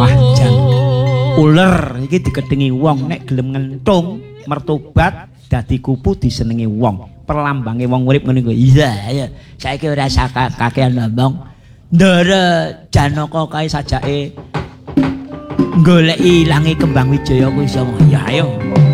Panjang uler iki digedhengi wong nek gelem ngentung mertobat dadi kupu disenengi wong perlambange wong urip ngene kuwi iya ya saiki ora kakean ngomong ndara Janaka kae sajake goleki ilange Kembang Wijaya kuwi iso ya ayo